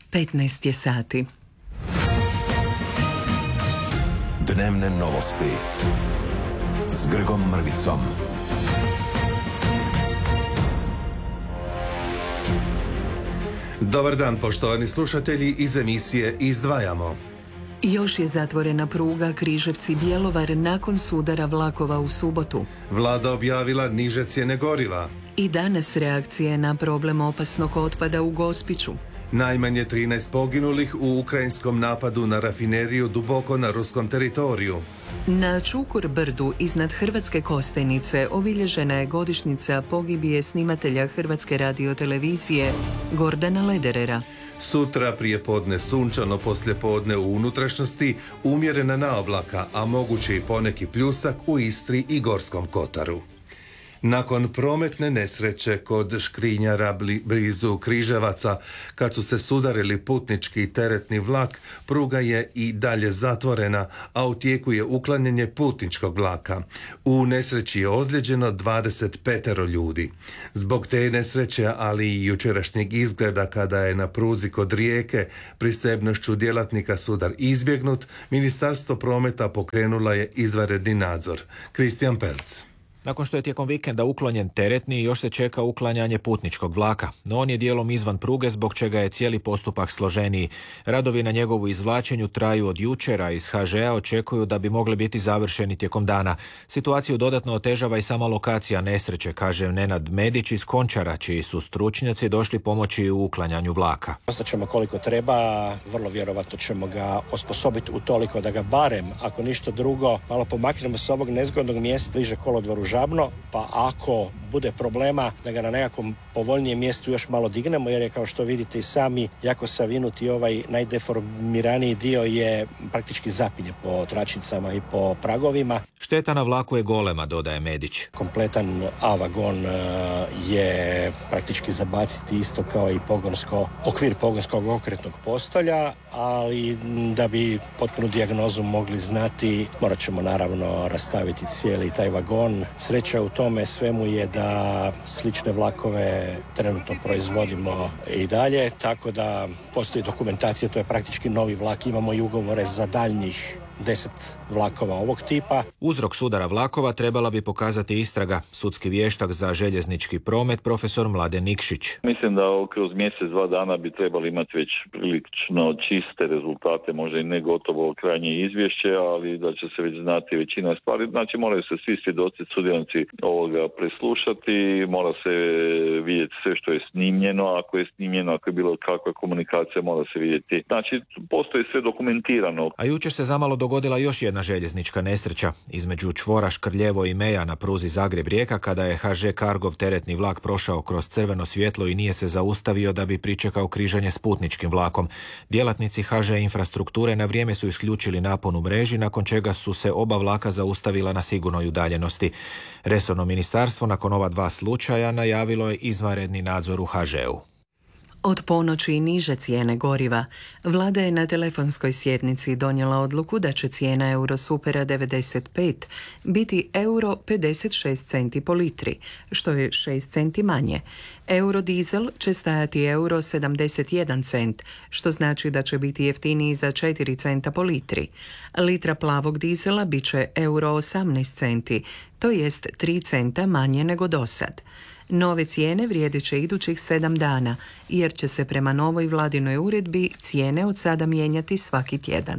15 je sati. Dnevne novosti s Grgom Mrvicom. Dobar dan, poštovani slušatelji, iz emisije Izdvajamo. Još je zatvorena pruga Križevci-Bjelovar nakon sudara vlakova u subotu. Vlada objavila niže cijene goriva. I danas reakcije na problem opasnog otpada u Gospiću. Najmanje 13 poginulih u ukrajinskom napadu na rafineriju duboko na ruskom teritoriju. Na Čukur brdu iznad Hrvatske Kostajnice obilježena je godišnjica pogibije snimatelja Hrvatske radiotelevizije Gordana Lederera. Sutra prije podne sunčano, poslije podne u unutrašnjosti umjerena naoblaka, a moguće i poneki pljusak u Istri i Gorskom kotaru. Nakon prometne nesreće kod Škrinjara blizu Križevaca, kad su se sudarili putnički i teretni vlak, pruga je i dalje zatvorena, a u tijeku je uklanjanje putničkog vlaka. U nesreći je ozlijeđeno 25 ljudi. Zbog te nesreće, ali i jučerašnjeg izgleda kada je na pruzi kod Rijeke prisebnošću djelatnika sudar izbjegnut, Ministarstvo prometa pokrenula je izvanredni nadzor. Kristijan Pelc. Nakon što je tijekom vikenda uklonjen teretni, još se čeka uklanjanje putničkog vlaka, no on je dijelom izvan pruge, zbog čega je cijeli postupak složeniji. Radovi na njegovu izvlačenju traju od jučera, iz HŽ-a očekuju da bi mogli biti završeni tijekom dana. Situaciju dodatno otežava i sama lokacija nesreće, kaže Nenad Medić iz Končara, čiji su stručnjaci došli pomoći u uklanjanju vlaka. Ostaćemo koliko treba, vrlo vjerovatno ćemo ga osposobiti utoliko da ga barem, ako ništa drugo, malo pomaknemo s ovog nezgodnog mjesta bliže kolodvoru Žabno, pa ako bude problema da ga na nekakvom povoljnijem mjestu još malo dignemo, jer je, kao što vidite i sami, jako savinut i ovaj najdeformiraniji dio je praktički zapinje po tračnicama i po pragovima. Šteta na vlaku je golema, dodaje Medić. Kompletan A-vagon je praktički zabaciti isto kao i okvir pogonskog okretnog postolja, ali da bi potpunu dijagnozu mogli znati, morat ćemo naravno rastaviti cijeli taj vagon. Sreća u tome svemu je da slične vlakove trenutno proizvodimo i dalje, tako da postoji dokumentacija, to je praktički novi vlak, imamo i ugovore za daljnjih 10 vlakova ovog tipa. Uzrok sudara vlakova trebala bi pokazati istraga. Sudski vještak za željeznički promet, profesor Mladen Nikšić. Mislim da kroz mjesec, 2 dana bi trebali imati već prilično čiste rezultate, možda i ne gotovo krajnje izvješće, ali da će se već znati većina stvari. Znači moraju se svi svjedoci, sudionici ovoga preslušati, mora se vidjeti sve što je snimljeno, ako je snimljeno, ako je bilo kakva komunikacija, mora se vidjeti. Znači postoji sve dokumentirano. A jučer se zamalo dogodila još jedna željeznička nesreća između čvora Škrljevo i Meja na pruzi Zagreb-Rijeka, kada je HŽ Cargov teretni vlak prošao kroz crveno svjetlo i nije se zaustavio da bi pričekao križanje s putničkim vlakom. Djelatnici HŽ Infrastrukture na vrijeme su isključili napon u mreži, nakon čega su se oba vlaka zaustavila na sigurnoj udaljenosti. Resorno ministarstvo nakon ova 2 slučaja najavilo je izvanredni nadzor u HŽ-u. Od ponoći niže cijene goriva. Vlada je na telefonskoj sjednici donijela odluku da će cijena Eurosupera 95 biti euro 56 centi po litri, što je 6 centi manje. Eurodizel će stajati euro 71 cent, što znači da će biti jeftiniji za 4 centa po litri. Litra plavog dizela bit će euro 18 centi, to jest 3 centa manje nego dosad. Nove cijene vrijedit će idućih 7 dana, jer će se prema novoj vladinoj uredbi cijene od sada mijenjati svaki tjedan.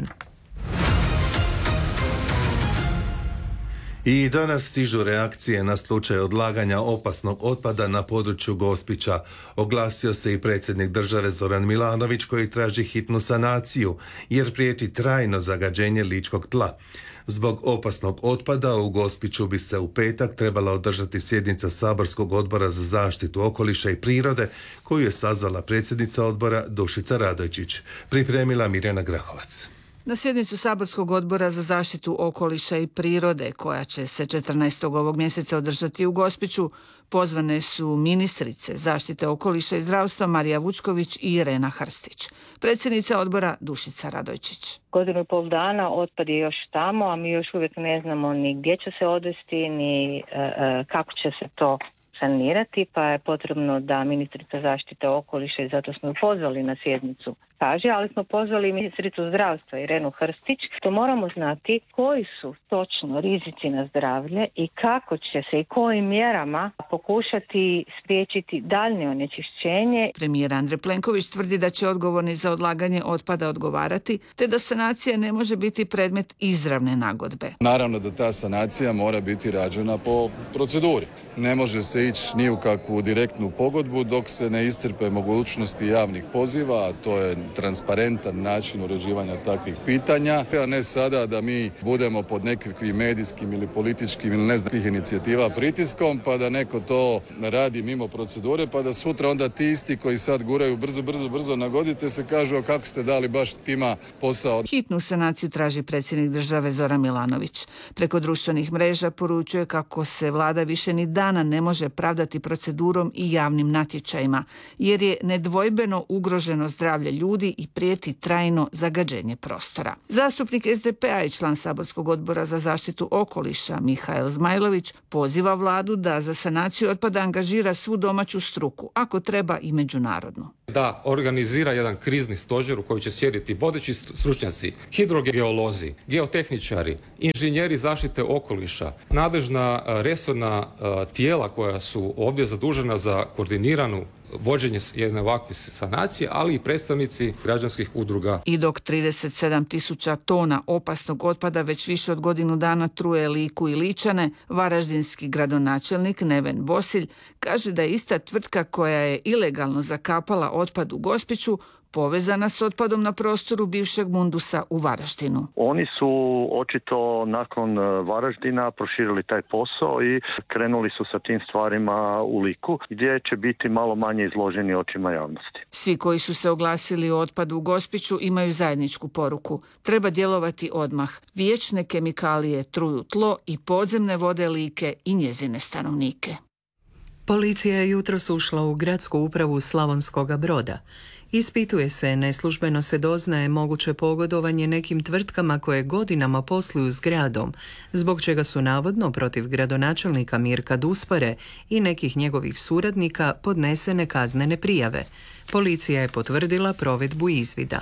I danas stižu reakcije na slučaj odlaganja opasnog otpada na području Gospića. Oglasio se i predsjednik države Zoran Milanović, koji traži hitnu sanaciju jer prijeti trajno zagađenje ličkog tla. Zbog opasnog otpada u Gospiću bi se u petak trebala održati sjednica Saborskog odbora za zaštitu okoliša i prirode, koju je sazvala predsjednica odbora Dušica Radojčić. Pripremila Mirjana Grahovac. Na sjednicu Saborskog odbora za zaštitu okoliša i prirode, koja će se 14. ovog mjeseca održati u Gospiću, pozvane su ministrice zaštite okoliša i zdravstva Marija Vučković i Irena Hrstić. Predsjednica odbora Dušica Radojčić. 1,5 dana otpad je još tamo, a mi još uvijek ne znamo ni gdje će se odvesti, ni kako će se to sanirati, pa je potrebno da ministrica zaštite okoliša, i zato smo ju pozvali na sjednicu kaže, ali smo pozvali ministricu zdravstva Irenu Hrstić. To moramo znati koji su točno rizici na zdravlje i kako će se i kojim mjerama pokušati spriječiti daljnje onečišćenje. Premijer Andrej Plenković tvrdi da će odgovorni za odlaganje otpada odgovarati, te da sanacija ne može biti predmet izravne nagodbe. Naravno da ta sanacija mora biti rađena po proceduri. Ne može se ići ni u kakvu direktnu pogodbu dok se ne iscrpe mogućnosti javnih poziva, a to je transparentan način uređivanja takvih pitanja. A ne sada da mi budemo pod nekakvim medijskim ili političkim ili ne znam inicijativa pritiskom, pa da neko to radi mimo procedure, pa da sutra onda ti isti koji sad guraju brzo nagodite se kažu kako ste dali baš tima posao. Hitnu sanaciju traži predsjednik države Zoran Milanović. Preko društvenih mreža poručuje kako se vlada više ni dana ne može pravdati procedurom i javnim natječajima, jer je nedvojbeno ugroženo zdravlje ljudi i prijeti trajno zagađenje prostora. Zastupnik SDP-a i član saborskog odbora za zaštitu okoliša Mihael Zmajlović poziva vladu da za sanaciju otpada angažira svu domaću struku, ako treba i međunarodnu. Da organizira jedan krizni stožer u koji će sjediti vodeći stručnjaci, hidrogeolozi, geotehničari, inženjeri zaštite okoliša, nadležna resorna tijela koja su ovdje zadužena za koordiniranu vođenje jedne ovakve sanacije, ali i predstavnici građanskih udruga. I dok 37.000 tona opasnog otpada već više od godinu dana truje Liku i Ličane, varaždinski gradonačelnik Neven Bosilj kaže da je ista tvrtka koja je ilegalno zakapala otpad u Gospiću povezana s otpadom na prostoru bivšeg Mundusa u Varaždinu. Oni su očito nakon Varaždina proširili taj posao i krenuli su sa tim stvarima u Liku, gdje će biti malo manje izloženi očima javnosti. Svi koji su se oglasili o otpadu u Gospiću imaju zajedničku poruku. Treba djelovati odmah. Vječne kemikalije truju tlo i podzemne vode Like i njezine stanovnike. Policija je jutros ušla u gradsku upravu Slavonskoga Broda. Ispituje se, neslužbeno se doznaje moguće pogodovanje nekim tvrtkama koje godinama posluju s gradom, zbog čega su navodno protiv gradonačelnika Mirka Duspare i nekih njegovih suradnika podnesene kaznene prijave. Policija je potvrdila provedbu izvida.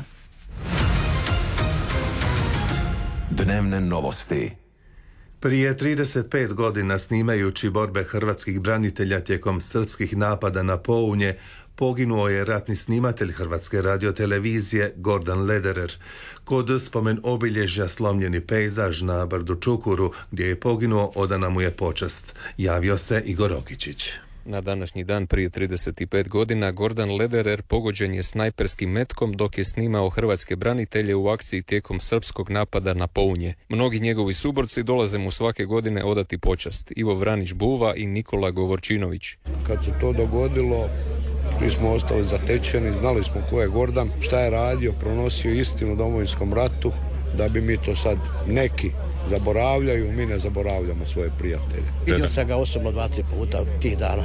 Dnevne novosti. Prije 35 godina snimajući borbe hrvatskih branitelja tijekom srpskih napada na Pounje, poginuo je ratni snimatelj Hrvatske radiotelevizije Gordan Lederer. Kod spomen obilježja slomljeni pejzaž na brdu Čukuru, gdje je poginuo, odana mu je počast. Javio se Igor Okičić. Na današnji dan prije 35 godina Gordan Lederer pogođen je snajperskim metkom dok je snimao hrvatske branitelje u akciji tijekom srpskog napada na Pounje. Mnogi njegovi suborci dolaze mu svake godine odati počast. Ivo Vranić Buva i Nikola Govorčinović. Kad se to dogodilo, mi smo ostali zatečeni, znali smo ko je Gordan, šta je radio, pronosio istinu u Domovinskom ratu, da bi mi to sad neki zaboravljaju, mi ne zaboravljamo svoje prijatelje. Vidio sam ga osobno 2-3 puta tih dana.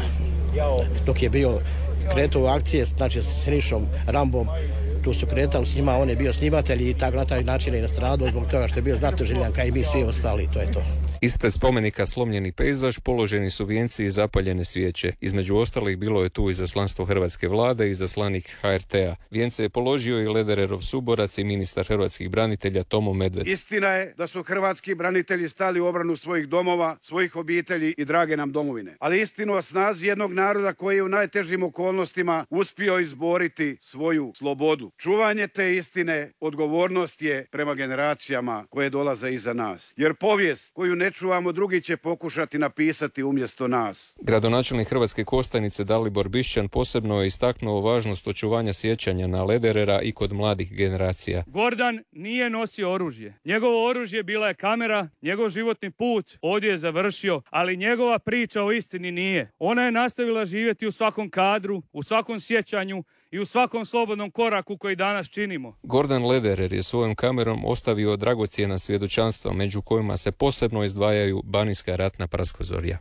Dok je bio kretao u akcije, znači s Sinišom Rambom, tu su kretali s njima, on je bio snimatelj i tako na taj način je nastradao zbog toga što je bio znatoželjan kao i mi svi ostali, to je to. Ispred spomenika slomljeni pejzaž položeni su vijenci i zapaljene svijeće. Između ostalih bilo je tu izaslanstvo hrvatske vlade i izaslanik HRT-a. Vijence je položio i Ledererov suborac i ministar hrvatskih branitelja Tomo Medved. Istina je da su hrvatski branitelji stali u obranu svojih domova, svojih obitelji i drage nam domovine. Ali istinu o snazi jednog naroda koji je u najtežim okolnostima uspio izboriti svoju slobodu. Čuvanje te istine odgovornost je prema generacijama koje dolaze iza nas. Jer povijest koju ne čuvamo, drugi će pokušati napisati umjesto nas. Gradonačelnik Hrvatske Kostajnice Dalibor Bišćan posebno je istaknuo važnost očuvanja sjećanja na Lederera i kod mladih generacija. Gordan nije nosio oružje. Njegovo oružje bila je kamera, njegov životni put ovdje je završio, ali njegova priča o istini nije. Ona je nastavila živjeti u svakom kadru, u svakom sjećanju i u svakom slobodnom koraku koji danas činimo. Gordan Lederer je svojom kamerom ostavio dragocjena svjedočanstva, među kojima se posebno izdvajaju banijska ratna praskozorja.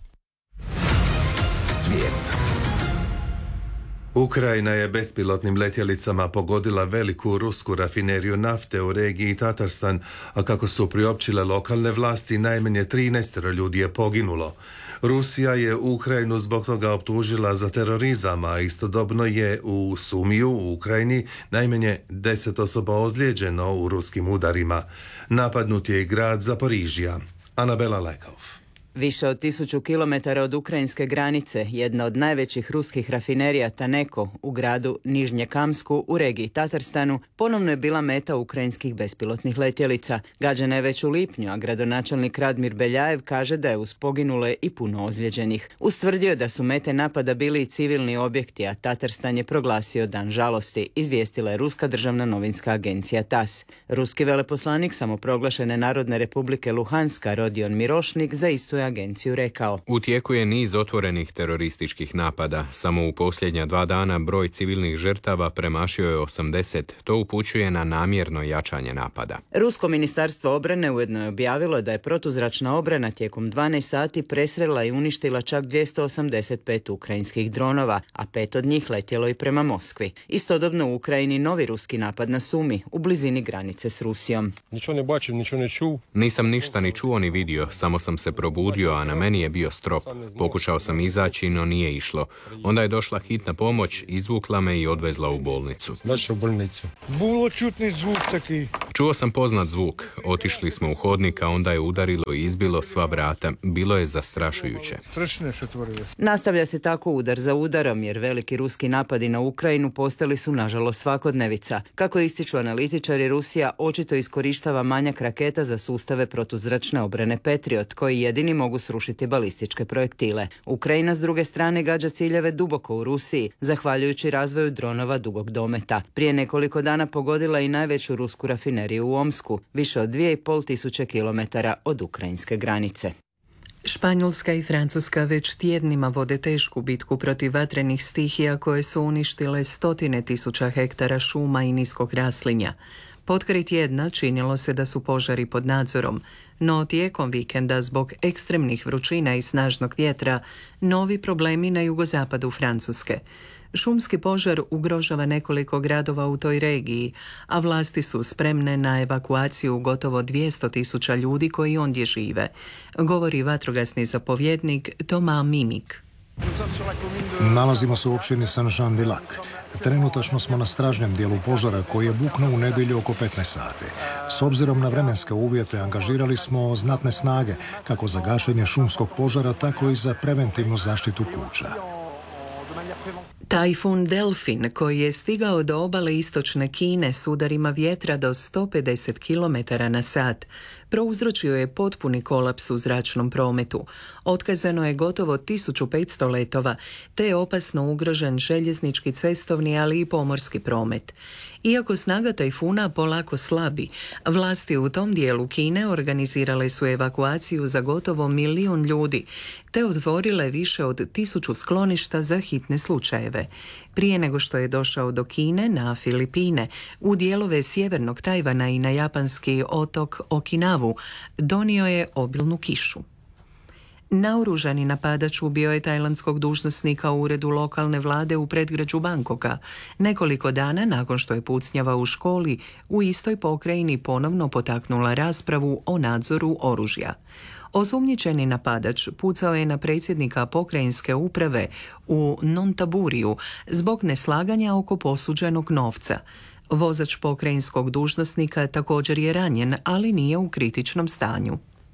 Svijet. Ukrajina je bespilotnim letjelicama pogodila veliku rusku rafineriju nafte u regiji Tatarstan, a kako su priopćile lokalne vlasti, najmanje 13 ljudi je poginulo. Rusija je Ukrajinu zbog toga optužila za terorizam, a istodobno je u Sumiju u Ukrajini najmanje 10 osoba ozlijeđeno u ruskim udarima. Napadnut je i grad Zaporižja. Anabela Lekov. Više od 1000 kilometara od ukrajinske granice, jedna od najvećih ruskih rafinerija Taneko u gradu Nižnjekamsku u regiji Tatarstanu ponovno je bila meta ukrajinskih bespilotnih letjelica. Gađana je već u lipnju, a gradonačelnik Radmir Beljajev kaže da je uz poginule i puno ozlijeđenih. Ustvrdio je da su mete napada bili i civilni objekti, a Tatarstan je proglasio dan žalosti, izvijestila je ruska državna novinska agencija TAS. Ruski veleposlanik samoproglašene Narodne republike Luhanska Rodion Mirošnik za istu je agenciju rekao: U tijeku je niz otvorenih terorističkih napada. Samo u posljednja 2 dana broj civilnih žrtava premašio je 80. To upućuje na namjerno jačanje napada. Rusko ministarstvo obrane ujedno je objavilo da je protuzračna obrana tijekom 12 sati presrela i uništila čak 285 ukrajinskih dronova, a 5 od njih letjelo i prema Moskvi. Istodobno u Ukrajini novi ruski napad na Sumi, u blizini granice s Rusijom. Nisam ništa ni čuo ni vidio, samo sam se probudio, a na meni je bio strop. Pokušao sam izaći, no nije išlo. Onda je došla hitna pomoć, izvukla me i odvezla u bolnicu. Čuo sam poznat zvuk. Otišli smo u hodnik, a onda je udarilo i izbilo sva vrata. Bilo je zastrašujuće. Nastavlja se tako udar za udarom, jer veliki ruski napadi na Ukrajinu postali su nažalost svakodnevica. Kako ističu analitičari, Rusija očito iskorištava manjak raketa za sustave protuzračne obrane Patriot, koji jedini mogu srušiti balističke projektile. Ukrajina s druge strane gađa ciljeve duboko u Rusiji, zahvaljujući razvoju dronova dugog dometa. Prije nekoliko dana pogodila i najveću rusku rafineriju u Omsku, više od 2500 kilometara od ukrajinske granice. Španjolska i Francuska već tjednima vode tešku bitku protiv vatrenih stihija koje su uništile 100.000 hektara šuma i niskog raslinja. Potkraj tjedna činilo se da su požari pod nadzorom, no tijekom vikenda zbog ekstremnih vrućina i snažnog vjetra novi problemi na jugozapadu Francuske. Šumski požar ugrožava nekoliko gradova u toj regiji, a vlasti su spremne na evakuaciju gotovo 200.000 ljudi koji ondje žive, govori vatrogasni zapovjednik Thomas Mimik. Nalazimo se u općini Saint-Jean-de-Lac. Trenutačno smo na stražnjem dijelu požara koji je buknuo u nedjelju oko 15 sati. S obzirom na vremenske uvjete angažirali smo znatne snage kako za gašenje šumskog požara, tako i za preventivnu zaštitu kuća. Tajfun Delfin, koji je stigao do obale istočne Kine s udarima vjetra do 150 km na sat, prouzročio je potpuni kolaps u zračnom prometu. Otkazano je gotovo 1500 letova, te je opasno ugrožen željeznički, cestovni, ali i pomorski promet. Iako snaga tajfuna polako slabi, vlasti u tom dijelu Kine organizirale su evakuaciju za gotovo 1 milijun ljudi, te otvorile više od 1000 skloništa za hitne slučajeve. Prije nego što je došao do Kine, na Filipine, u dijelove sjevernog Tajvana i na japanski otok Okinavu, donio je obilnu kišu. Naoružani napadač ubio je tajlandskog dužnosnika u uredu lokalne vlade u predgrađu Bangkoka, nekoliko dana nakon što je pucnjava u školi u istoj pokrajini ponovno potaknula raspravu o nadzoru oružja. Osumnjičeni napadač pucao je na predsjednika pokrajinske uprave u Nonthaburiju zbog neslaganja oko posuđenog novca. Vozač pokrajinskog dužnosnika također je ranjen, ali nije u kritičnom stanju.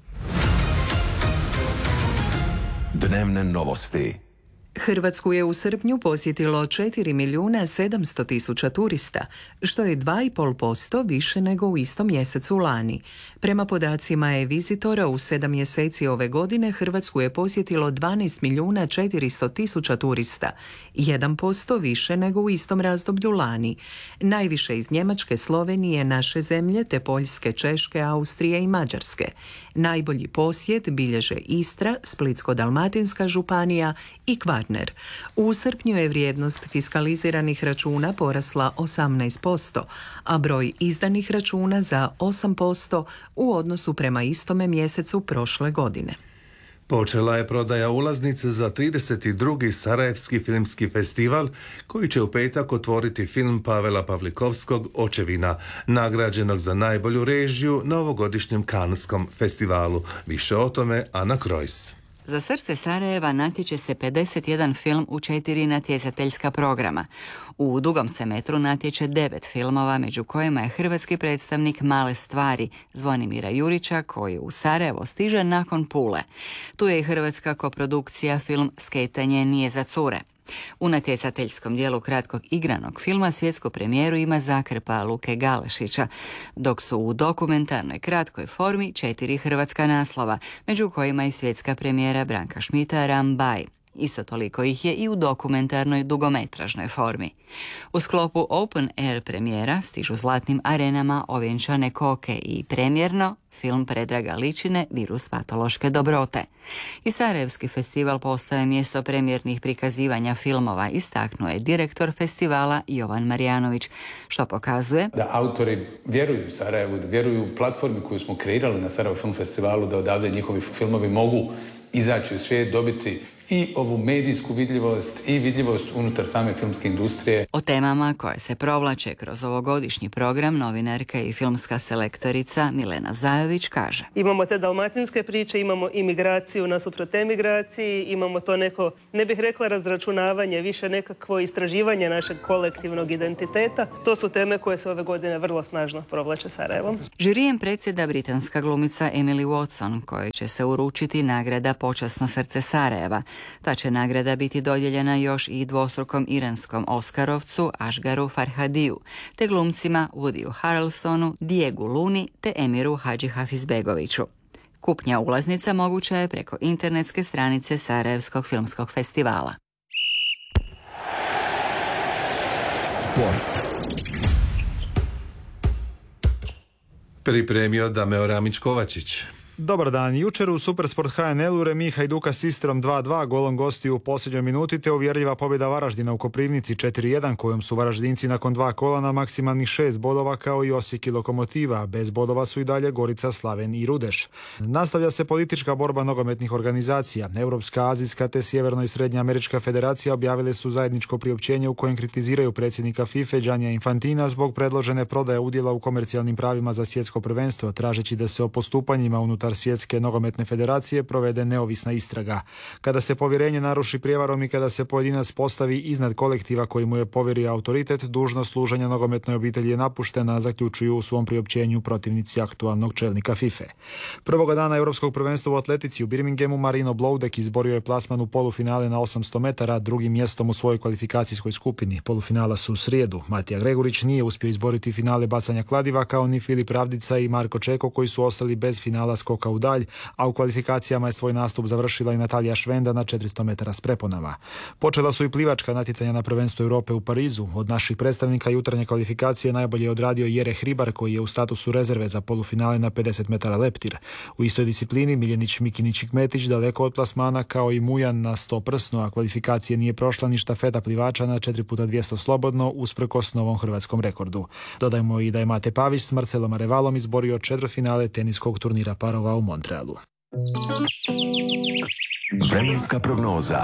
Dnevne novosti. Hrvatsku je u srpnju posjetilo 4.700.000 turista, što je 2,5% više nego u istom mjesecu lani. Prema podacima e-vizitora, u 7 mjeseci ove godine Hrvatsku je posjetilo 12.400.000 turista, 1% više nego u istom razdoblju lani. Najviše iz Njemačke, Slovenije, naše zemlje, te Poljske, Češke, Austrije i Mađarske. Najbolji posjet bilježe Istra, Splitsko-dalmatinska županija i Kvarner. U srpnju je vrijednost fiskaliziranih računa porasla 18%, a broj izdanih računa za 8% u odnosu prema istome mjesecu prošle godine. Počela je prodaja ulaznice za 32. Sarajevski filmski festival, koji će u petak otvoriti film Pavela Pavlikovskog Očevina, nagrađenog za najbolju režiju na ovogodišnjem Canneskom festivalu. Više o tome Ana Krojs. Za srce Sarajeva natječe se 51 film u 4 natjecateljska programa. U dugom se metru natječe 9 filmova, među kojima je hrvatski predstavnik Male stvari Zvonimira Jurića, koji u Sarajevo stiže nakon Pule. Tu je i hrvatska koprodukcija film Skejtanje nije za cure. U natjecateljskom dijelu kratkog igranog filma svjetsku premijeru ima Zakrpa Luke Galešića, dok su u dokumentarnoj kratkoj formi 4 hrvatska naslova, među kojima i svjetska premijera Branka Šmita Rambaj. Isto toliko ih je i u dokumentarnoj dugometražnoj formi. U sklopu Open Air premijera stižu zlatnim arenama ovjenčane koke i premjerno film Predraga Ličine Virus patološke dobrote. I Sarajevski festival postaje mjesto premijernih prikazivanja filmova, istaknuo je direktor festivala Jovan Marjanović, što pokazuje da autori vjeruju Sarajevu, da vjeruju u platformi koju smo kreirali na Sarajevo Film Festivalu, da odavde njihovi filmovi mogu izaći u svijet, dobiti i ovu medijsku vidljivost i vidljivost unutar same filmske industrije. O temama koje se provlače kroz ovogodišnji program novinarka i filmska selektorica Milena Zajović kaže: Imamo te dalmatinske priče, imamo imigraciju nasuprot emigraciji, imamo to neko, ne bih rekla razračunavanje, više nekakvo istraživanje našeg kolektivnog identiteta. To su teme koje se ove godine vrlo snažno provlače Sarajevom. Žirijem predsjeda britanska glumica Emily Watson, kojoj će se uručiti nagrada Počasno srce Sarajeva. Ta će nagrada biti dodijeljena još i dvostrukom iranskom Oskarovcu Ashgaru Farhadiju, te glumcima Woodyu Harrelsonu, Diegu Luni te Emiru Hadži Hafizbegoviću. Kupnja ulaznica moguća je preko internetske stranice Sarajevskog filmskog festivala. Sport. Pripremio Dameo Ramić-Kovačić. Dobar dan. Jučer u Supersport HNL-u remi Hajduka s Istrom 2-2, golom gostiju u posljednjoj minuti, te uvjerljiva pobjeda Varaždina u Koprivnici 4-1, kojom su Varaždinci nakon 2 kola na maksimalnih 6 bodova kao i Osijek i Lokomotiva. Bez bodova su i dalje Gorica, Slaven i Rudeš. Nastavlja se politička borba nogometnih organizacija. Europska, Azijska te Sjeverno i Srednja Američka federacija objavile su zajedničko priopćenje u kojem kritiziraju predsjednika FIFA Giannija Infantina zbog predložene prodaje udjela u komercijalnim pravima za svjetsko prvenstvo, tražeći da se o postupanjima unutar Svjetske nogometne federacije provede neovisna istraga. Kada se povjerenje naruši prijevarom i kada se pojedinac postavi iznad kolektiva koji mu je povjerio autoritet, dužnost služenja nogometnoj obitelji je napuštena, zaključuju u svom priopćenju protivnici aktualnog čelnika FIFA. Prvoga dana Europskog prvenstva u atletici u Birminghamu Marino Bloudek izborio je plasman u polufinale na 800 metara, drugim mjestom u svojoj kvalifikacijskoj skupini. Polufinala su u srijedu. Matija Gregurić nije uspio izboriti finale bacanja kladiva, kao ni Filip Ravdica i Marko Čeko, koji su ostali bez finala skoka u dalj, a u kvalifikacijama je svoj nastup završila i Natalija Švenda na 400 metara s preponama. Počela su i plivačka natjecanja na prvenstvu Europe u Parizu. Od naših predstavnika jutarnje kvalifikacije najbolje je odradio Jere Hribar, koji je u statusu rezerve za polufinale na 50 metara leptir. U istoj disciplini Miljenić Mikinić-Metić daleko od plasmana, kao i Mujan na 100 prsno, a kvalifikacije nije prošla ni štafeta plivača na 4x200 slobodno, usprkos novom hrvatskom rekordu. Dodajmo i da je Mate Pavić s Marcelom Arevalom izborio četvrtfinale teniskog turnira parova u Montrealu. Vremenska prognoza.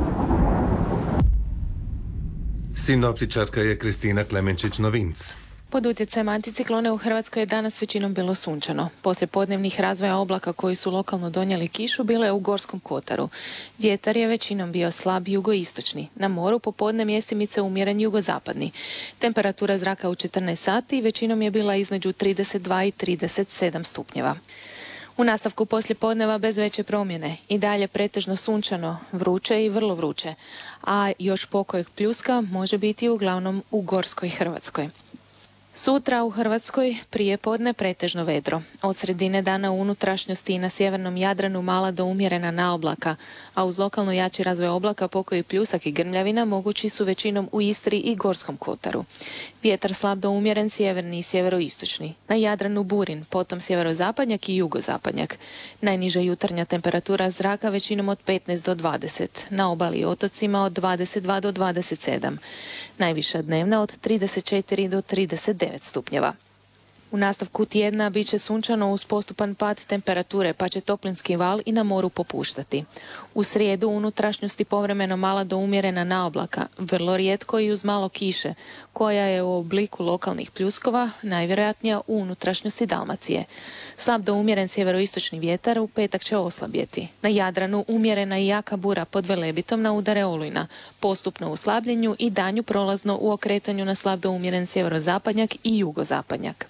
Sinoptičarka je Kristina Klemenčić-Novinc. Pod utjecajem anticiklona u Hrvatskoj je danas većinom bilo sunčano. Poslije podnevnih razvoja oblaka koji su lokalno donijeli kišu bilo je u Gorskom kotaru. Vjetar je većinom bio slab jugoistočni. Na moru popodne mjestimice umjeren jugozapadni. Temperatura zraka u 14 sati većinom je bila između 32 i 37 stupnjeva. U nastavku poslijepodneva bez veće promjene. I dalje pretežno sunčano, vruće i vrlo vruće. A još pokojeg pljuska može biti uglavnom u Gorskoj Hrvatskoj. Sutra u Hrvatskoj prije podne pretežno vedro. Od sredine dana u unutrašnjosti i na sjevernom Jadranu mala do umjerena naoblaka, a uz lokalno jači razvoj oblaka pokoji pljusak i grmljavina mogući su većinom u Istri i Gorskom kotaru. Vjetar slab do umjeren sjeverni i sjeveroistočni. Na Jadranu burin, potom sjeverozapadnjak i jugozapadnjak. Najniža jutarnja temperatura zraka većinom od 15 do 20. Na obali i otocima od 22 do 27. Najviša dnevna od 34 do 39 stupnjeva. U nastavku tjedna bit će sunčano uz postupan pad temperature, pa će toplinski val i na moru popuštati. U srijedu unutrašnjosti povremeno mala do umjerena naoblaka, vrlo rijetko i uz malo kiše, koja je u obliku lokalnih pljuskova najvjerojatnija u unutrašnjosti Dalmacije. Slab do umjeren sjeveroistočni vjetar u petak će oslabjeti. Na Jadranu umjerena i jaka bura pod Velebitom na udare olujna, postupno u slabljenju i danju prolazno u okretanju na slab do umjeren sjeverozapadnjak i jugozapadnjak.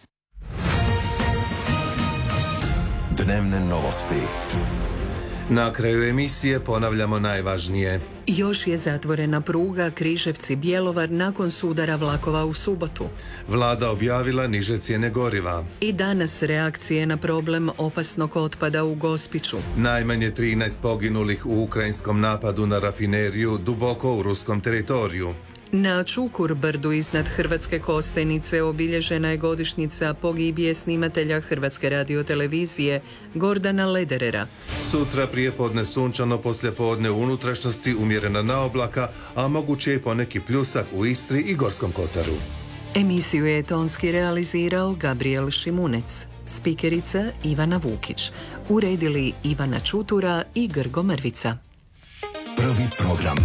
Dnevne novosti. Na kraju emisije ponavljamo najvažnije. Još je zatvorena pruga Križevci-Bjelovar nakon sudara vlakova u subotu. Vlada objavila niže cijene goriva. I danas reakcije na problem opasnog otpada u Gospiću. Najmanje 13 poginulih u ukrajinskom napadu na rafineriju duboko u ruskom teritoriju. Na Čukur brdu iznad Hrvatske Kostajnice obilježena je godišnjica pogibije snimatelja Hrvatske radiotelevizije Gordana Lederera. Sutra prijepodne sunčano, poslijepodne u unutrašnjosti umjerena naoblaka, a moguće je poneki pljusak u Istri i Gorskom kotaru. Emisiju je tonski realizirao Gabriel Šimunec, spikerica Ivana Vukić, uredili Ivana Čutura i Grgo Mrvica. Prvi program.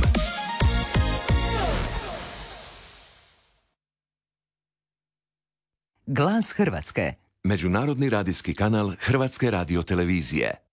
Glas Hrvatske. Međunarodni radijski kanal Hrvatske radiotelevizije.